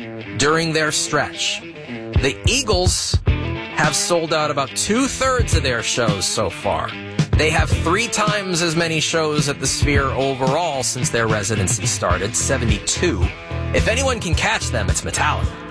during their stretch. The Eagles have sold out about 2/3 of their shows so far. They have 3 times as many shows at the Sphere overall since their residency started, 72. If anyone can catch them, it's Metallica.